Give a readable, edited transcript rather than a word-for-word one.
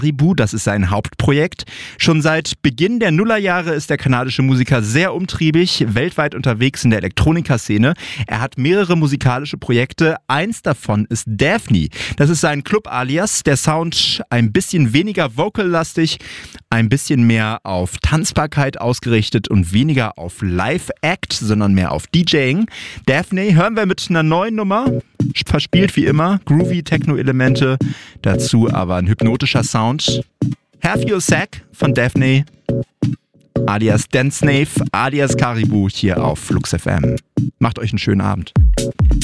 Caribou, das ist sein Hauptprojekt. Schon seit Beginn der Nullerjahre ist der kanadische Musiker sehr umtriebig, weltweit unterwegs in der Elektronika-Szene. Er hat mehrere musikalische Projekte. Eins davon ist Daphne. Das ist sein Club-Alias. Der Sound ein bisschen weniger vocal-lastig, ein bisschen mehr auf Tanzbarkeit ausgerichtet und weniger auf Live-Act, sondern mehr auf DJing. Daphne hören wir mit einer neuen Nummer. Verspielt wie immer, groovy Techno-Elemente, dazu aber ein hypnotischer Sound. Have You a Sack von Daphne, alias Dance Snave, alias Caribou hier auf Flux FM. Macht euch einen schönen Abend.